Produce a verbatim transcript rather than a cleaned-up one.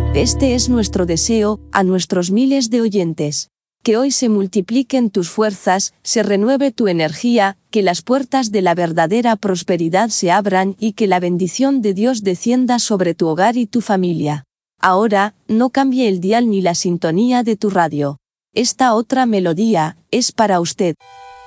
Este es nuestro deseo, a nuestros miles de oyentes. Que hoy se multipliquen tus fuerzas, se renueve tu energía, que las puertas de la verdadera prosperidad se abran y que la bendición de Dios descienda sobre tu hogar y tu familia. Ahora, no cambie el dial ni la sintonía de tu radio. Esta otra melodía es para usted.